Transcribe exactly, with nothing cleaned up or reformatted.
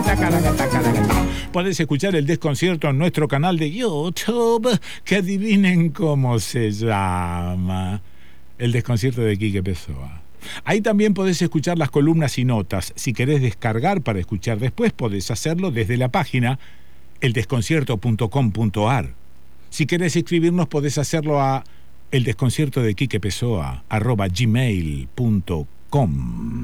Podés escuchar el desconcierto en nuestro canal de YouTube, que adivinen cómo se llama. El desconcierto de Quique Pessoa. Ahí también podés escuchar las columnas y notas. Si querés descargar para escuchar después, podés hacerlo desde la página el desconcierto punto com punto a r. Si querés escribirnos, podés hacerlo a el desconcierto de Quique Pessoa arroba gmail punto com.